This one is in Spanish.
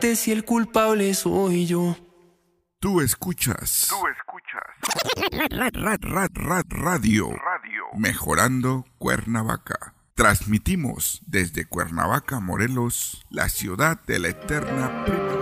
matarte si el culpable soy yo. Tú escuchas. Radio. Mejorando Cuernavaca. Transmitimos desde Cuernavaca, Morelos, la ciudad de la eterna primavera.